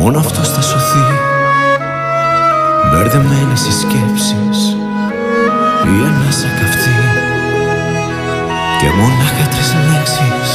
μόνο αυτός θα σωθεί. Μπερδεμένες οι σκέψεις, η ανάσα καυτή και μονάχα 3 λέξεις